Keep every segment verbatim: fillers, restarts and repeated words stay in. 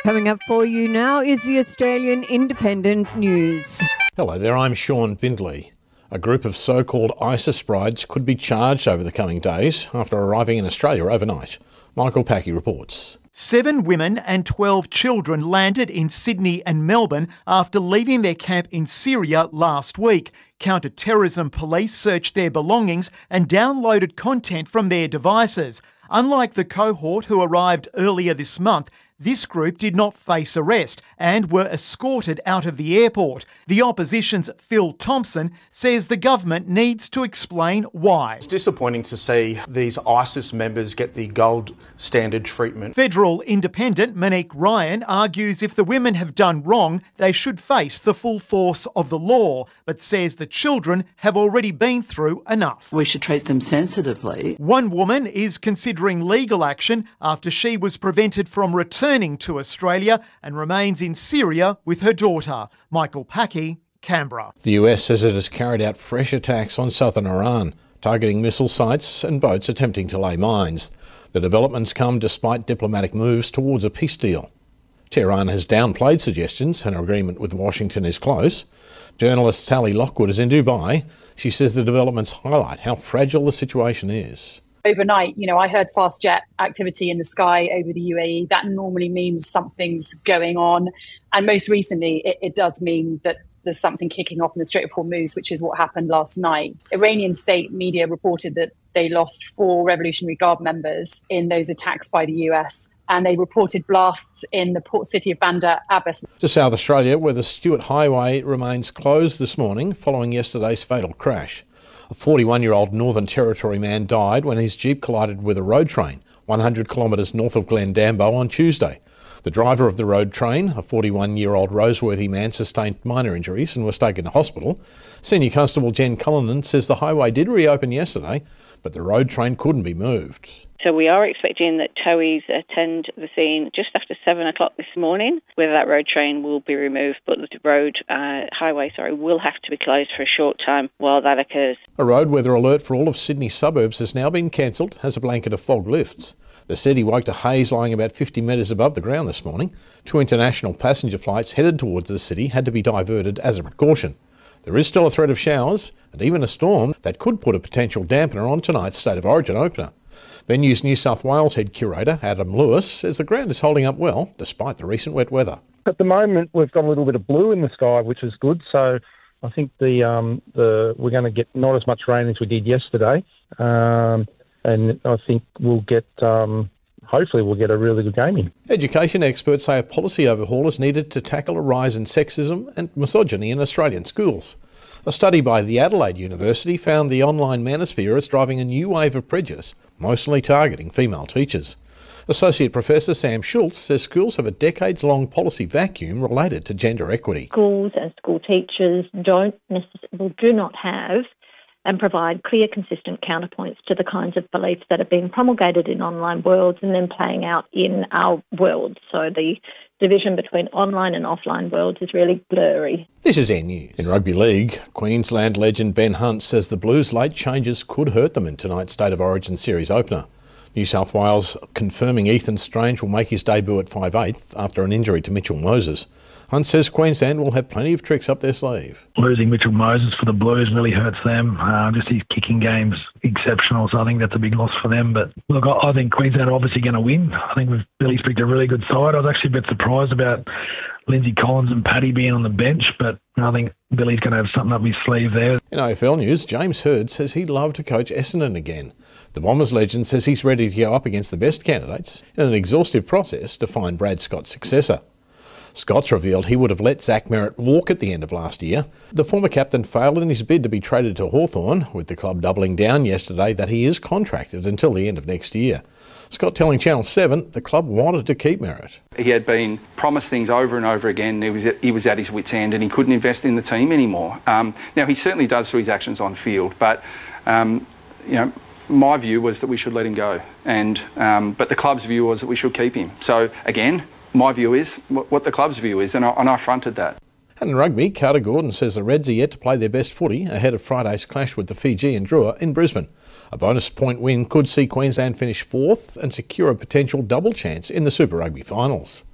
Coming up for you now is the Australian Independent News. Hello there, I'm Sean Bindley. A group of so-called ISIS brides could be charged over the coming days after arriving in Australia overnight. Michael Packey reports. Seven women and twelve children landed in Sydney and Melbourne after leaving their camp in Syria last week. Counter-terrorism police searched their belongings and downloaded content from their devices. Unlike the cohort who arrived earlier this month, this group did not face arrest and were escorted out of the airport. The opposition's Phil Thompson says the government needs to explain why. It's disappointing to see these ISIS members get the gold standard treatment. Federal Independent Monique Ryan argues if the women have done wrong, they should face the full force of the law, but says the children have already been through enough. We should treat them sensitively. One woman is considering legal action after she was prevented from returning to Australia and remains in Syria with her daughter. Michael Packey, Canberra. The U S says it has carried out fresh attacks on southern Iran, targeting missile sites and boats attempting to lay mines. The developments come despite diplomatic moves towards a peace deal. Tehran has downplayed suggestions an agreement with Washington is close. Journalist Sally Lockwood is in Dubai. She says the developments highlight how fragile the situation is. Overnight, you know, I heard fast jet activity in the sky over the U A E. That normally means something's going on. And most recently, it, it does mean that there's something kicking off in the Strait of Hormuz, which is what happened last night. Iranian state media reported that they lost four Revolutionary Guard members in those attacks by the U S, and they reported blasts in the port city of Bandar Abbas. To South Australia, where the Stuart Highway remains closed this morning following yesterday's fatal crash. A forty-one-year-old Northern Territory man died when his Jeep collided with a road train one hundred kilometres north of Glendambo on Tuesday. The driver of the road train, a forty-one-year-old Roseworthy man, sustained minor injuries and was taken to hospital. Senior Constable Jen Cullinan says the highway did reopen yesterday, but the road train couldn't be moved. So we are expecting that towies attend the scene just after seven o'clock this morning, whether that road train will be removed, but the road, uh, highway, sorry, will have to be closed for a short time while that occurs. A road weather alert for all of Sydney's suburbs has now been cancelled as a blanket of fog lifts. The city woke to haze lying about fifty metres above the ground this morning. Two international passenger flights headed towards the city had to be diverted as a precaution. There is still a threat of showers and even a storm that could put a potential dampener on tonight's State of Origin opener. Venues New South Wales head curator Adam Lewis says the ground is holding up well despite the recent wet weather. At the moment we've got a little bit of blue in the sky, which is good, so I think the um, the we're going to get not as much rain as we did yesterday, um, and I think we'll get um, hopefully we'll get a really good game in. Education experts say a policy overhaul is needed to tackle a rise in sexism and misogyny in Australian schools. A study by the Adelaide University found the online manosphere is driving a new wave of prejudice, mostly targeting female teachers. Associate Professor Sam Schultz says schools have a decades-long policy vacuum related to gender equity. Schools and school teachers don't necessarily, do not have and provide clear, consistent counterpoints to the kinds of beliefs that are being promulgated in online worlds and then playing out in our world. So the division between online and offline worlds is really blurry. This is N News. In rugby league, Queensland legend Ben Hunt says the Blues' late changes could hurt them in tonight's State of Origin series opener. New South Wales confirming Ethan Strange will make his debut at five eighth after an injury to Mitchell Moses. Hunt says Queensland will have plenty of tricks up their sleeve. Losing Mitchell Moses for the Blues really hurts them. Uh, just his kicking game's exceptional, so I think that's a big loss for them. But look, I, I think Queensland are obviously going to win. I think we've Billy's picked a really good side. I was actually a bit surprised about Lindsay Collins and Paddy being on the bench, but I think Billy's going to have something up his sleeve there. In A F L news, James Hird says he'd love to coach Essendon again. The Bombers legend says he's ready to go up against the best candidates in an exhaustive process to find Brad Scott's successor. Scott's revealed he would have let Zach Merritt walk at the end of last year. The former captain failed in his bid to be traded to Hawthorn, with the club doubling down yesterday that he is contracted until the end of next year. Scott telling Channel seven the club wanted to keep Merritt. He had been promised things over and over again. He was at, he was at his wit's end and he couldn't invest in the team anymore. Um, now, he certainly does through his actions on field, but um, you know, my view was that we should let him go, and um, but the club's view was that we should keep him. So again, my view is what the club's view is, and I, and I fronted that. And in rugby, Carter Gordon says the Reds are yet to play their best footy ahead of Friday's clash with the Fijian Drua in Brisbane. A bonus point win could see Queensland finish fourth and secure a potential double chance in the Super Rugby finals.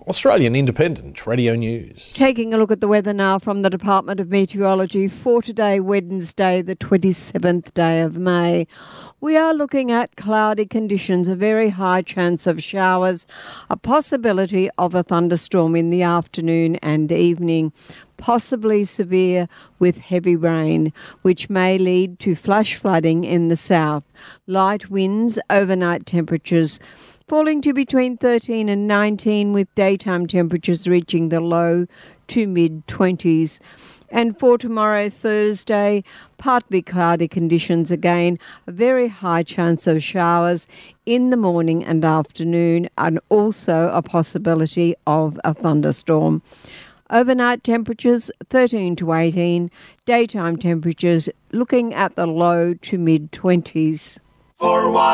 Australian Independent Radio News. Taking a look at the weather now from the Department of Meteorology for today, Wednesday, the twenty-seventh day of May. We are looking at cloudy conditions, a very high chance of showers, a possibility of a thunderstorm in the afternoon and evening, possibly severe with heavy rain, which may lead to flash flooding in the south. Light winds, overnight temperatures falling to between thirteen and nineteen, with daytime temperatures reaching the low to mid-twenties. And for tomorrow, Thursday, partly cloudy conditions again, a very high chance of showers in the morning and afternoon, and also a possibility of a thunderstorm. Overnight temperatures thirteen to eighteen, daytime temperatures looking at the low to mid-twenties. For